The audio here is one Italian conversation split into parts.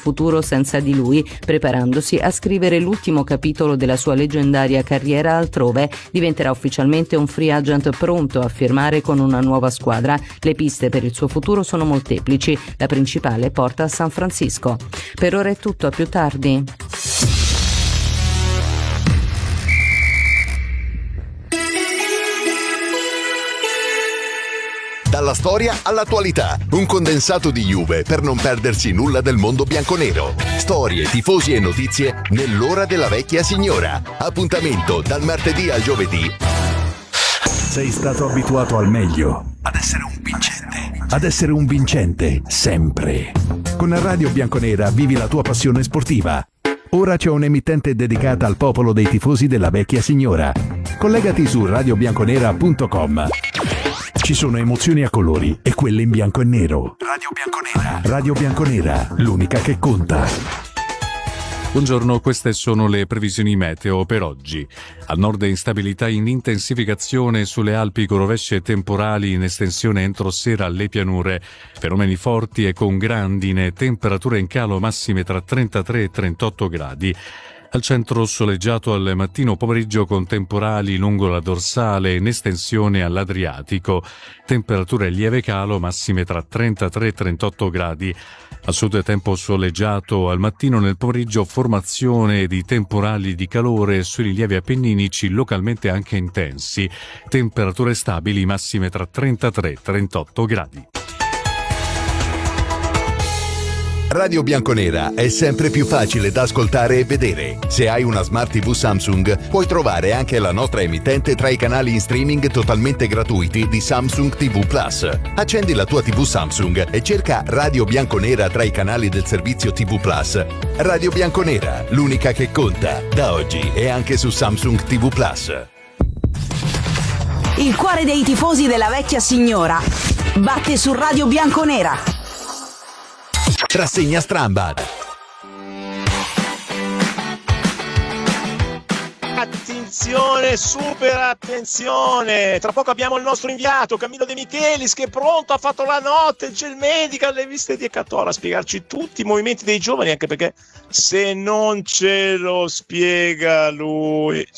futuro senza di lui, preparandosi a scrivere l'ultimo capitolo della sua leggendaria carriera altrove. Diventerà ufficialmente un free agent pronto a firmare con una nuova squadra. Le piste per il suo futuro sono molteplici, la principale porta a San Francisco. Per ora è tutto, a più tardi. Dalla storia all'attualità, un condensato di Juve per non perdersi nulla del mondo bianconero. Storie, tifosi e notizie nell'ora della vecchia signora. Appuntamento dal martedì al giovedì. Sei stato abituato al meglio, ad essere un vincente, sempre. Con Radio Bianconera vivi la tua passione sportiva. Ora c'è un'emittente dedicata al popolo dei tifosi della vecchia signora. Collegati su radiobianconera.com. Ci sono emozioni a colori e quelle in bianco e nero. Radio Bianconera. Radio Bianconera, l'unica che conta. Buongiorno, queste sono le previsioni meteo per oggi. Al nord instabilità in intensificazione sulle Alpi con rovesce temporali in estensione entro sera alle pianure. Fenomeni forti e con grandine, temperature in calo massime tra 33 e 38 gradi. Al centro soleggiato al mattino pomeriggio con temporali lungo la dorsale in estensione all'Adriatico. Temperature lieve calo massime tra 33 e 38 gradi. Al sud tempo soleggiato al mattino, nel pomeriggio formazione di temporali di calore sui rilievi appenninici localmente anche intensi. Temperature stabili massime tra 33 e 38 gradi. Radio Bianconera è sempre più facile da ascoltare e vedere. Se hai una Smart TV Samsung, puoi trovare anche la nostra emittente tra i canali in streaming totalmente gratuiti di Samsung TV Plus. Accendi la tua TV Samsung e cerca Radio Bianconera tra i canali del servizio TV Plus. Radio Bianconera, l'unica che conta. Da oggi è anche su Samsung TV Plus. Il cuore dei tifosi della vecchia signora batte su Radio Bianconera. Rassegna Strambad. Attenzione, super attenzione! Tra poco abbiamo il nostro inviato Camillo De Michelis che è pronto, ha fatto la notte, c'è il medico, le viste di Ecatore a spiegarci tutti i movimenti dei giovani, anche perché se non ce lo spiega lui,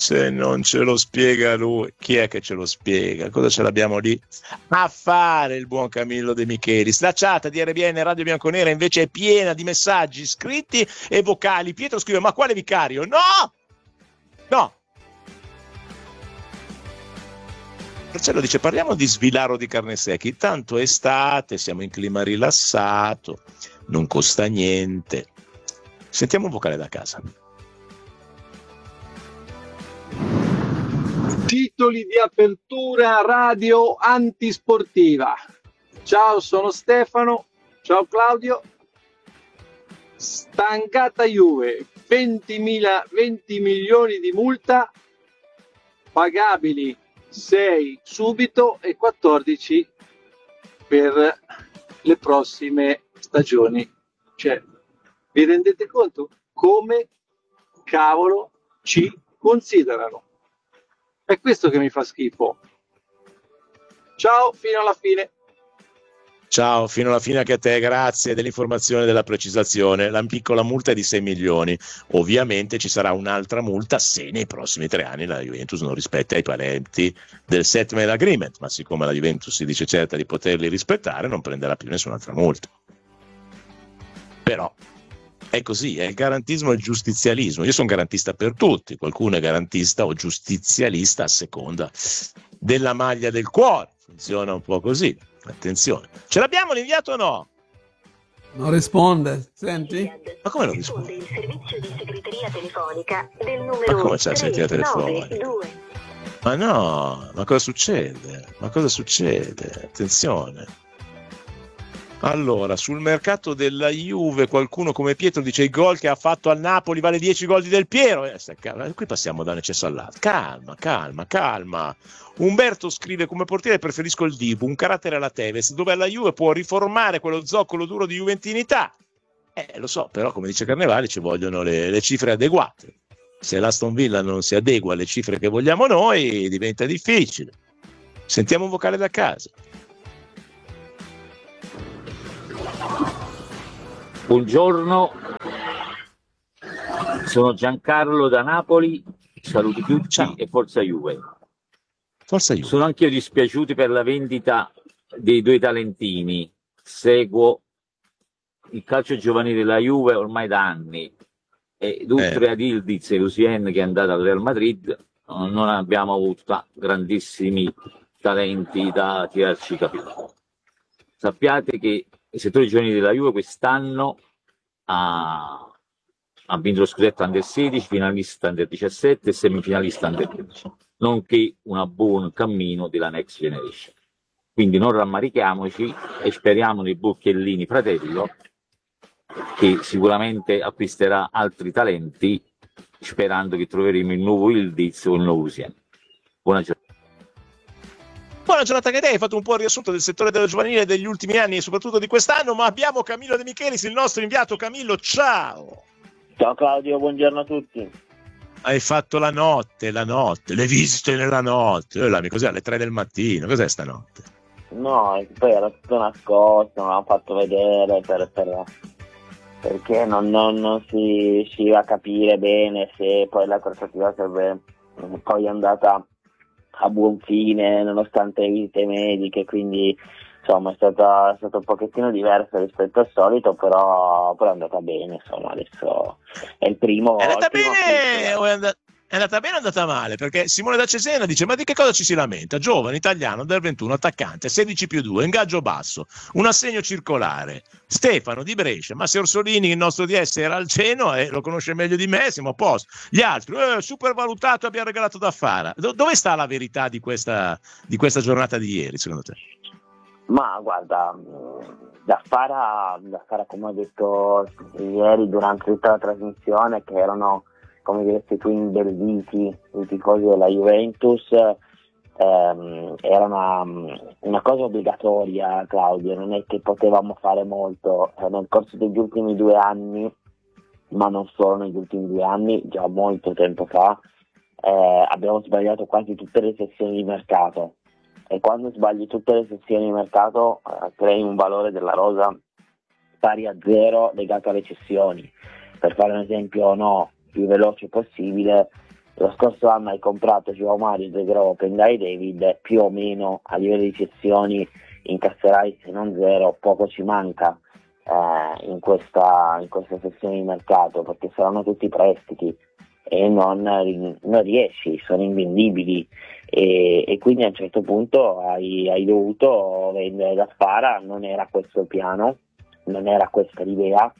chi è che ce lo spiega? Cosa ce l'abbiamo lì a fare il buon Camillo De Michelis? La chat di RBN Radio Bianconera invece è piena di messaggi scritti e vocali. Pietro scrive: ma quale vicario? No! Marcello dice: parliamo di Svilaro di Carnesecchi, tanto è estate, siamo in clima rilassato, non costa niente. Sentiamo un vocale da casa. Titoli di apertura radio antisportiva. Ciao, sono Stefano. Ciao Claudio. Stancata Juve, 20 milioni di multa, pagabili 6 subito e 14 per le prossime stagioni. Cioè, vi rendete conto come cavolo ci considerano? È questo che mi fa schifo. Ciao, fino alla fine. Ciao, fino alla fine anche a te, grazie dell'informazione e della precisazione. La piccola multa è di 6 milioni. Ovviamente ci sarà un'altra multa se nei prossimi 3 anni la Juventus non rispetta i paletti del settlement agreement, ma siccome la Juventus si dice certa di poterli rispettare, non prenderà più nessun'altra multa. Però è così, è il garantismo e il giustizialismo. Io sono garantista per tutti, qualcuno è garantista o giustizialista a seconda della maglia del cuore. Funziona un po' così. Attenzione, ce l'abbiamo l'inviato o no? Non risponde, senti? Ma come non risponde? Il servizio di segreteria telefonica del numero Ma come c'è la segreteria telefonica? 392. Ma no, ma cosa succede? Attenzione. Allora, sul mercato della Juve qualcuno come Pietro dice il gol che ha fatto al Napoli vale 10 gol di Del Piero. Qui passiamo da un eccesso all'altro. Calma. Umberto scrive: come portiere preferisco il Dibu, un carattere alla Tevez, dove alla Juve può riformare quello zoccolo duro di juventinità. Lo so, però come dice Carnevali ci vogliono le cifre adeguate. Se l'Aston Villa non si adegua alle cifre che vogliamo noi, diventa difficile. Sentiamo un vocale da casa. Buongiorno, sono Giancarlo da Napoli, saluti tutti. Ciao. E forza Juve. Forza Juve. Sono anche io dispiaciuti per la vendita dei due talentini, seguo il calcio giovanile della Juve ormai da anni e oltre ad Ildiz e Lucien che è andato al Real Madrid non abbiamo avuto grandissimi talenti da tirarci i capelli. Sappiate che il settore giovanile della Juve quest'anno ha vinto lo scudetto Under 16, finalista Under 17 e semifinalista Under 15, nonché un buon cammino della Next Generation. Quindi non rammarichiamoci e speriamo nei Bocchellini fratello, che sicuramente acquisterà altri talenti, sperando che troveremo il nuovo Ildiz o il nuovo Lucien. Buona giornata. Buona giornata anche te, hai fatto un po' il riassunto del settore del giovanile degli ultimi anni e soprattutto di quest'anno, ma abbiamo Camillo De Michelis, il nostro inviato. Camillo, ciao! Ciao Claudio, buongiorno a tutti. Hai fatto la notte, le visite nella notte, cos'è alle 3 del mattino, cos'è stanotte? No, poi era tutto nascosto, non l'ho fatto vedere perché non si riusciva a capire bene se poi la trattativa sarebbe poi andata a buon fine nonostante le visite mediche, quindi insomma è stata un pochettino diversa rispetto al solito, però è andata bene, insomma adesso è il primo. È andata bene o è andata bene o è andata male? Perché Simone da Cesena dice: ma di che cosa ci si lamenta? Giovane, italiano, del 21, attaccante, 16+2, ingaggio basso, un assegno circolare. Stefano di Brescia, ma se Orsolini, il nostro DS, era al Genoa e lo conosce meglio di me, siamo a posto. Gli altri, supervalutato, abbiamo regalato Daffara. Dove sta la verità di questa giornata di ieri, secondo te? Ma guarda, Daffara, come ho detto ieri durante tutta la trasmissione, che erano, come diresti tu, imbelliti i tifosi della Juventus, era una cosa obbligatoria, Claudio, non è che potevamo fare molto. Nel corso degli ultimi 2 anni, ma non solo negli ultimi 2 anni, già molto tempo fa, abbiamo sbagliato quasi tutte le sessioni di mercato, e quando sbagli tutte le sessioni di mercato crei un valore della rosa pari a 0 legato alle cessioni. Per fare un esempio più veloce possibile, lo scorso anno hai comprato Joao Mario, De Grove, Pendai, David, più o meno a livello di cessioni incasserai, se non 0, poco ci manca in questa sessione di mercato, perché saranno tutti prestiti e non riesci, sono invendibili, e quindi a un certo punto hai dovuto vendere Daffara. Non era questo il piano, non era questa l'idea,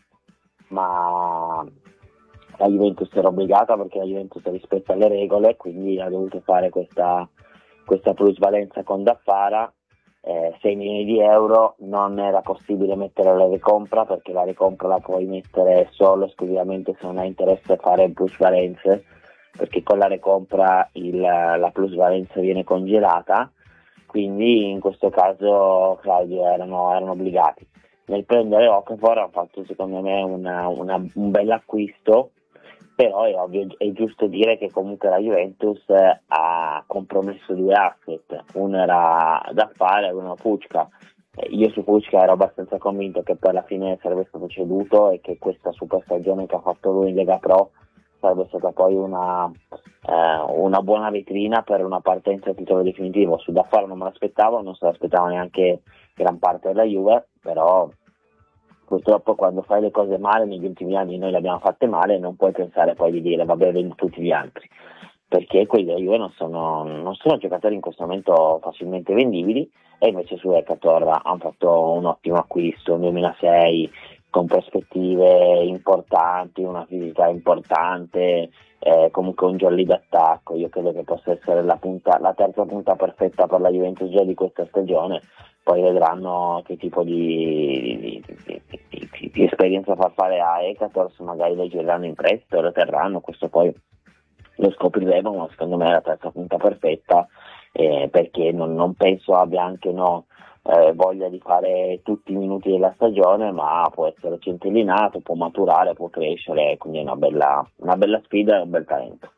ma la Juventus era obbligata, perché la Juventus rispetta le regole, quindi ha dovuto fare questa plusvalenza con Daffara. 6 milioni di euro non era possibile mettere la recompra, perché la recompra la puoi mettere solo esclusivamente se non hai interesse a fare plusvalenze, perché con la recompra la plusvalenza viene congelata. Quindi in questo caso, Claudio, erano obbligati. Nel prendere Okafor hanno fatto secondo me un bel acquisto, però è ovvio, è giusto dire che comunque la Juventus ha compromesso 2 asset, uno era Daffara e uno Fucca. Io su Fucca ero abbastanza convinto che poi alla fine sarebbe stato ceduto e che questa super stagione che ha fatto lui in Lega Pro sarebbe stata poi una buona vetrina per una partenza a titolo definitivo. Su Daffara non me l'aspettavo, non se l'aspettava neanche gran parte della Juve, però purtroppo quando fai le cose male, negli ultimi anni noi le abbiamo fatte male, non puoi pensare poi di dire vabbè, vendi tutti gli altri, perché quelli della Juve non sono giocatori in questo momento facilmente vendibili, e invece su Ekator hanno fatto un ottimo acquisto, un 2006 con prospettive importanti, una fisicità importante, comunque un jolly d'attacco. Io credo che possa essere la terza punta perfetta per la Juventus già di questa stagione. Poi vedranno che tipo di esperienza far fare a Ekator, se magari lo gireranno in prestito, lo terranno, questo poi lo scopriremo, ma secondo me è la terza punta perfetta, perché non penso abbia anche voglia di fare tutti i minuti della stagione, ma può essere centellinato, può maturare, può crescere, quindi è una bella sfida e un bel talento.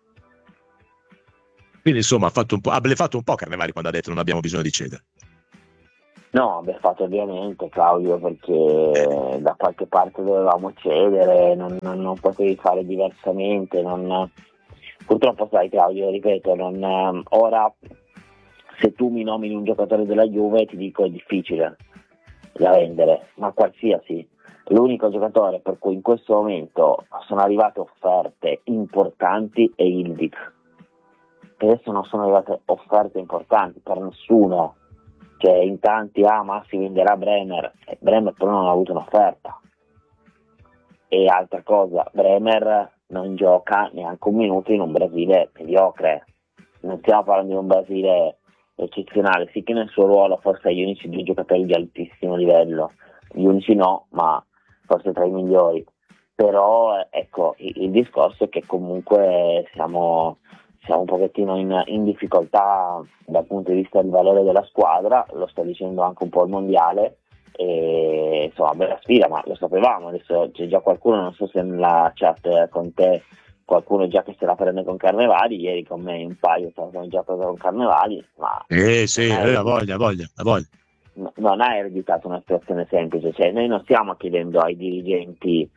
Quindi insomma ha bleffato un po' Carnevali quando ha detto non abbiamo bisogno di cedere. No, abbiamo fatto ovviamente, Claudio, perché da qualche parte dovevamo cedere, non potevi fare diversamente. Purtroppo sai, Claudio, ripeto, ora se tu mi nomini un giocatore della Juve ti dico è difficile da vendere, ma qualsiasi. L'unico giocatore per cui in questo momento sono arrivate offerte importanti è Ildiz. Adesso non sono arrivate offerte importanti per nessuno. Cioè in tanti ma si venderà Bremer, Bremer però non ha avuto un'offerta. E altra cosa, Bremer non gioca neanche un minuto in un Brasile mediocre, non stiamo parlando di un Brasile eccezionale, sì che nel suo ruolo forse è gli unici due giocatori di altissimo livello, gli unici no, ma forse tra i migliori. Però ecco, il discorso è che comunque siamo un pochettino in difficoltà dal punto di vista del valore della squadra, lo sta dicendo anche un po' il mondiale, e insomma bella sfida, ma lo sapevamo. Adesso c'è già qualcuno, non so se nella chat con te qualcuno già che se la prende con Carnevali, ieri con me un paio se la sono già presa con Carnevali, ma sì, la voglia. Non ha ereditato una situazione semplice, cioè noi non stiamo chiedendo ai dirigenti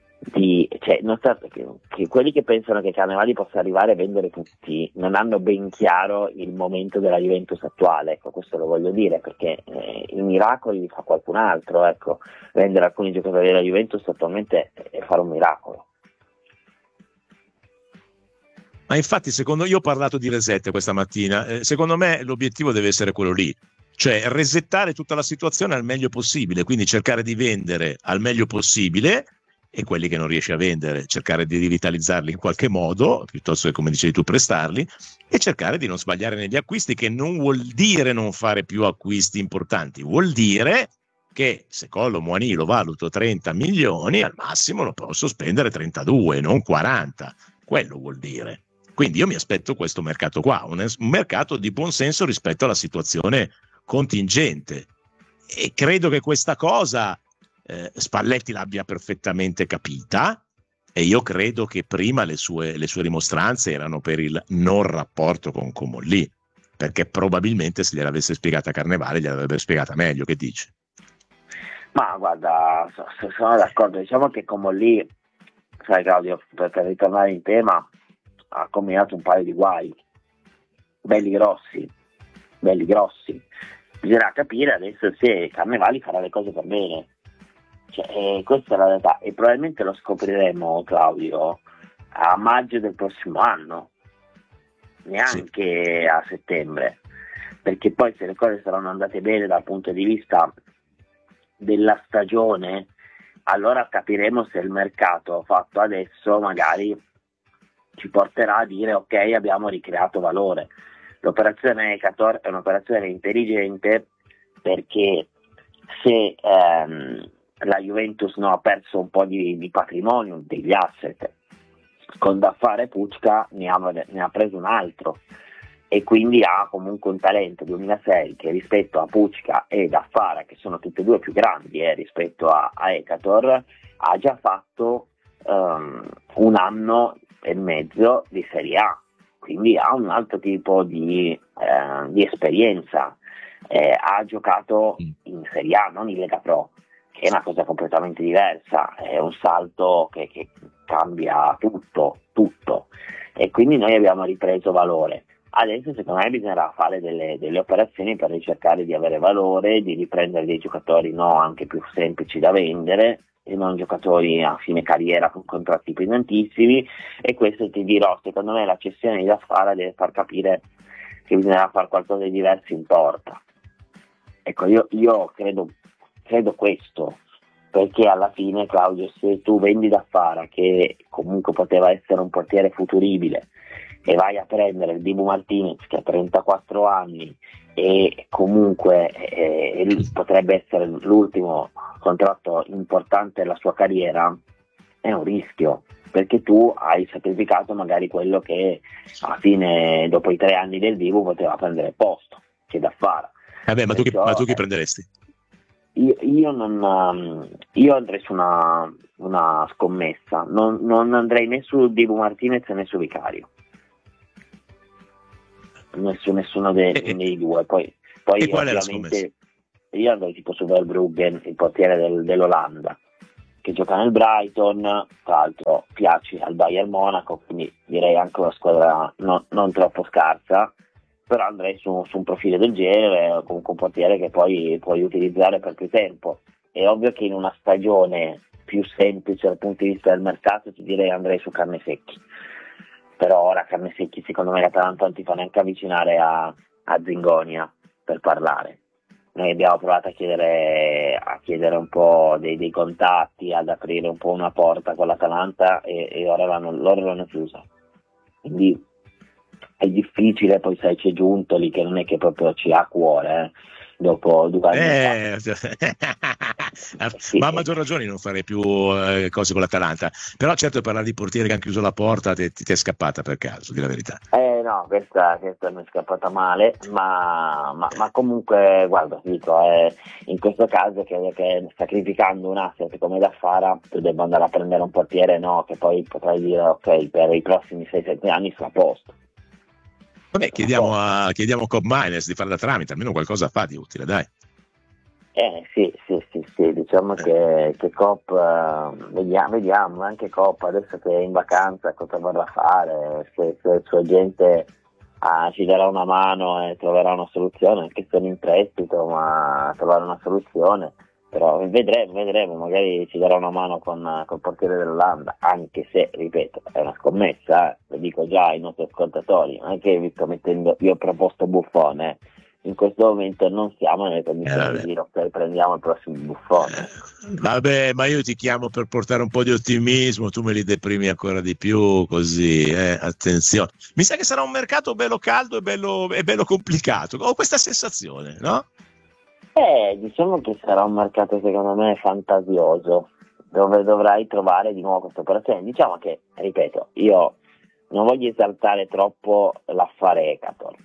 che quelli che pensano che Carnevali possa arrivare a vendere tutti non hanno ben chiaro il momento della Juventus attuale, ecco, questo lo voglio dire, perché i miracoli li fa qualcun altro, ecco. Vendere alcuni giocatori della Juventus attualmente è fare un miracolo. Ma infatti io ho parlato di reset questa mattina, secondo me l'obiettivo deve essere quello lì, cioè resettare tutta la situazione al meglio possibile, quindi cercare di vendere al meglio possibile, e quelli che non riesci a vendere cercare di rivitalizzarli in qualche modo, piuttosto che, come dicevi tu, prestarli, e cercare di non sbagliare negli acquisti, che non vuol dire non fare più acquisti importanti, vuol dire che se Collo Muani lo valuto 30 milioni, al massimo lo posso spendere 32, non 40, quello vuol dire. Quindi io mi aspetto questo mercato qua, un mercato di buon senso rispetto alla situazione contingente, e credo che questa cosa Spalletti l'abbia perfettamente capita, e io credo che prima le sue rimostranze erano per il non rapporto con Comolli, perché probabilmente se gliel'avesse spiegata Carnevale gliel'avrebbe spiegata meglio. Che dici? Ma guarda, sono d'accordo, diciamo che Comolli, sai Claudio, per ritornare in tema, ha combinato un paio di guai belli grossi. Bisognerà capire adesso se Carnevali farà le cose per bene. Questa è la realtà, e probabilmente lo scopriremo, Claudio, a maggio del prossimo anno, neanche a settembre, perché poi se le cose saranno andate bene dal punto di vista della stagione, allora capiremo se il mercato fatto adesso magari ci porterà a dire ok, abbiamo ricreato valore. L'operazione Ekator è un'operazione intelligente, perché se la Juventus ha perso un po' di patrimonio, degli asset, con Daffare e Pucca ne ha preso un altro, e quindi ha comunque un talento 2006 che rispetto a Pucca e Daffare, che sono tutti e due più grandi rispetto a Ekator, ha già fatto un anno e mezzo di Serie A, quindi ha un altro tipo di esperienza, ha giocato in Serie A, non in Lega Pro, che è una cosa completamente diversa, è un salto che cambia tutto, e quindi noi abbiamo ripreso valore. Adesso secondo me bisognerà fare delle operazioni per ricercare di avere valore, di riprendere dei giocatori anche più semplici da vendere, e non giocatori a fine carriera con contratti pesantissimi, e questo ti dirò, secondo me la cessione di Daffara deve far capire che bisognerà fare qualcosa di diverso in porta. Ecco, io credo questo, perché alla fine, Claudio, se tu vendi Daffara, che comunque poteva essere un portiere futuribile, e vai a prendere il Dibu Martinez che ha 34 anni e comunque potrebbe essere l'ultimo contratto importante della sua carriera, è un rischio, perché tu hai sacrificato magari quello che alla fine, dopo i 3 anni del Dibu, poteva prendere il posto, che Daffara. Ma tu chi prenderesti? Io andrei su una scommessa, non andrei né su Dibu Martinez né su Vicario, nessuno dei due. Poi qual è la scommessa? io andrei tipo su Verbruggen, il portiere dell'Olanda, che gioca nel Brighton, tra l'altro piace al Bayern Monaco, quindi direi anche una squadra non troppo scarsa, però andrei su un profilo del genere, comunque un portiere che poi puoi utilizzare per più tempo. È ovvio che in una stagione più semplice dal punto di vista del mercato ti direi andrei su Carnesecchi, però ora Carnesecchi secondo me l'Atalanta non ti fa neanche avvicinare a Zingonia per parlare. Noi abbiamo provato a chiedere un po' dei contatti, ad aprire un po' una porta con l'Atalanta e ora loro l'hanno chiusa. Quindi è difficile, poi sai c'è Giuntoli che non è che proprio ci ha a cuore, dopo 2 anni ma a maggior ragione non farei più cose con l'Atalanta, però certo parlare di portieri che hanno chiuso la porta ti è scappata per caso, di la verità. No, questa mi è scappata male, ma comunque guarda, ti dico, in questo caso credo che sacrificando un asset come Daffara tu debba andare a prendere un portiere, no, che poi potrai dire ok, per i prossimi 6-7 anni sta a posto. Vabbè, chiediamo a Cobb Miners di fare da tramite, almeno qualcosa fa di utile, dai. Sì, diciamo che Copp, vediamo anche Copp adesso che è in vacanza cosa vorrà fare, se il suo agente ci darà una mano e troverà una soluzione, anche se è in prestito, ma trovare una soluzione, però vedremo, magari ci darà una mano col portiere dell'Olanda, anche se, ripeto, è una scommessa, lo dico già ai nostri ascoltatori, non è che io ho proposto Buffon, in questo momento non siamo nelle condizioni di dire ok, prendiamo il prossimo Buffone. Vabbè, ma io ti chiamo per portare un po' di ottimismo, tu me li deprimi ancora di più, così, attenzione. Mi sa che sarà un mercato bello caldo e bello complicato, ho questa sensazione, no? Diciamo che sarà un mercato secondo me fantasioso, dove dovrai trovare di nuovo questa operazione. Diciamo che, ripeto, io non voglio esaltare troppo l'affare Ekator,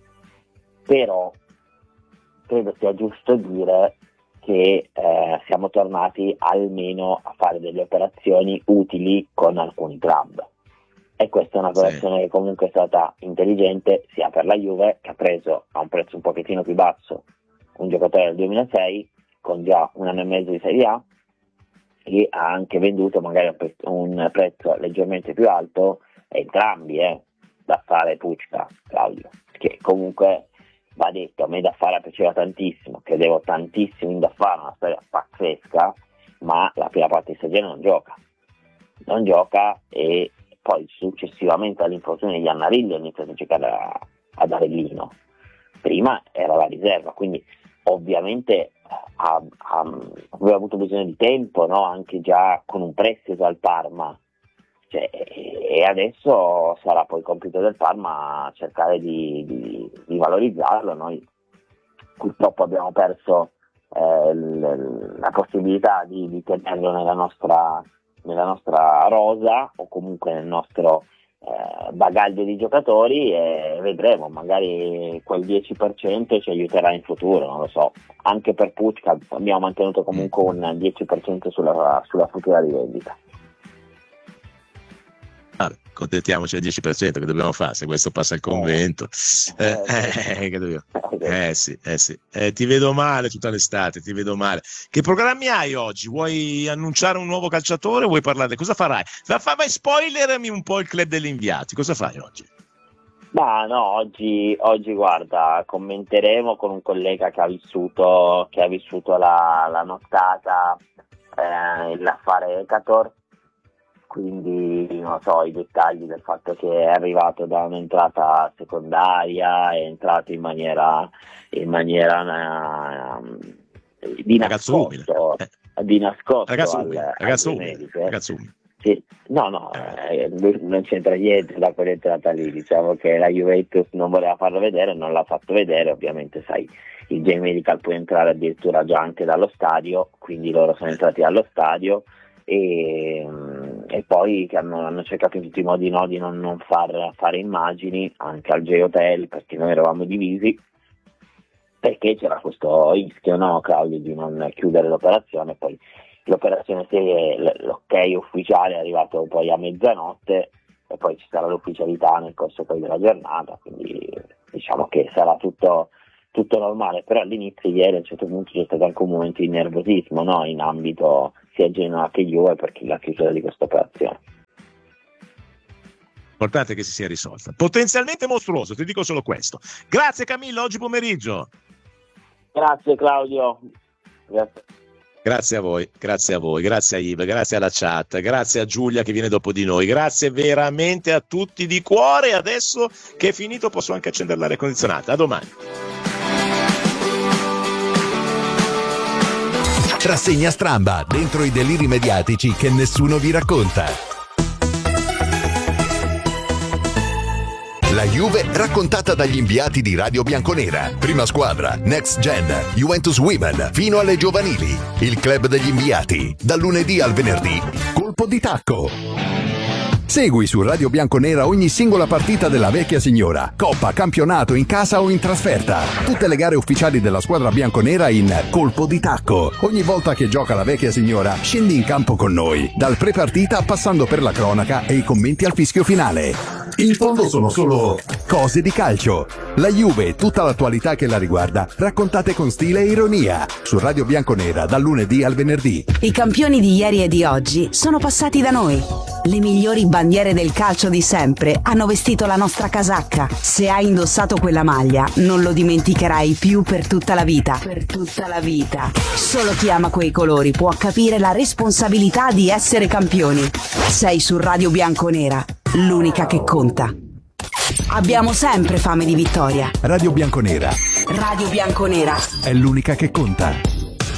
però credo sia giusto dire che siamo tornati almeno a fare delle operazioni utili con alcuni club, e questa è un'operazione che comunque è stata intelligente sia per la Juve, che ha preso a un prezzo un pochettino più basso un giocatore del 2006 con già 1 anno e mezzo di Serie A, e ha anche venduto magari a un prezzo leggermente più alto entrambi, da fare Pucca, Claudio, che comunque va detto, a me Daffara piaceva tantissimo, credevo tantissimo in Daffara, una storia pazzesca, ma la prima parte di stagione non gioca e poi successivamente all'infortunio di Annarillo ha iniziato a giocare ad Avellino, prima era la riserva, quindi ovviamente aveva avuto bisogno di tempo, no? Anche già con un prestito al Parma, e adesso sarà poi il compito del Parma cercare di valorizzarlo. Noi purtroppo abbiamo perso la possibilità di tenerlo nella nostra rosa, o comunque nel nostro bagaglio di giocatori, e vedremo, magari quel 10% ci aiuterà in futuro, non lo so. Anche per Pucca abbiamo mantenuto comunque un 10% sulla futura rivendita. Contentiamoci al 10%, che dobbiamo fare se questo passa il convento. Che dobbiamo... sì. Ti vedo male tutta l'estate, ti vedo male. Che programmi hai oggi? Vuoi annunciare un nuovo calciatore? Vuoi parlare? Cosa farai? Vai, spoilerami un po' il club degli inviati. Cosa fai oggi? Ma no, oggi guarda, commenteremo con un collega che ha vissuto la nottata, l'affare Ekator, quindi non so i dettagli del fatto che è arrivato da un'entrata secondaria, è entrato in maniera di nascosto, ragazzo umile. Sì, no, non c'entra niente da quell'entrata lì, diciamo che la Juventus non voleva farlo vedere, non l'ha fatto vedere, ovviamente sai, il J-Medical può entrare addirittura già anche dallo stadio, quindi loro sono entrati dallo stadio e poi che hanno cercato in tutti i modi di non fare immagini anche al J-Hotel, perché noi eravamo divisi, perché c'era questo rischio, no, Claudio, di non chiudere l'operazione. Poi l'operazione l'ok ufficiale è arrivato poi a mezzanotte e poi ci sarà l'ufficialità nel corso poi della giornata, quindi diciamo che sarà tutto tutto normale, però all'inizio ieri a un certo punto c'è stato anche un momento di nervosismo, no? In ambito sia Genoa che Juve, perché la chiusura di questa operazione. L'importante è che si sia risolta. Potenzialmente mostruoso, ti dico solo questo. Grazie Camillo, oggi pomeriggio. Grazie Claudio. Grazie a voi, grazie a Yves, grazie alla chat, grazie a Giulia che viene dopo di noi, grazie veramente a tutti di cuore. Adesso che è finito posso anche accendere l'aria condizionata. A domani. Rassegna stramba dentro i deliri mediatici che nessuno vi racconta. La Juve raccontata dagli inviati di Radio Bianconera. Prima squadra, Next Gen, Juventus Women, fino alle giovanili. Il club degli inviati, dal lunedì al venerdì. Colpo di tacco. Segui su Radio Bianconera ogni singola partita della vecchia signora. Coppa, campionato, in casa o in trasferta. Tutte le gare ufficiali della squadra bianconera in Colpo di tacco. Ogni volta che gioca la vecchia signora, scendi in campo con noi. Dal pre-partita passando per la cronaca e i commenti al fischio finale. In fondo sono solo cose di calcio. La Juve e tutta l'attualità che la riguarda, raccontate con stile e ironia. Su Radio Bianconera dal lunedì al venerdì. I campioni di ieri e di oggi sono passati da noi. Le migliori bandiere del calcio di sempre hanno vestito la nostra casacca. Se hai indossato quella maglia, non lo dimenticherai più per tutta la vita. Per tutta la vita. Solo chi ama quei colori può capire la responsabilità di essere campioni. Sei su Radio Bianconera, l'unica che conta. Abbiamo sempre fame di vittoria. Radio Bianconera Radio Bianconera è l'unica che conta.